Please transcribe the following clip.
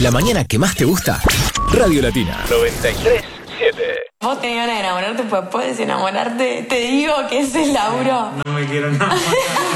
La mañana que más te gusta. Radio Latina 93.7. Vos tenías ganas de enamorarte, pues puedes enamorarte. Te digo que ese es Lauro. No me quiero enamorar.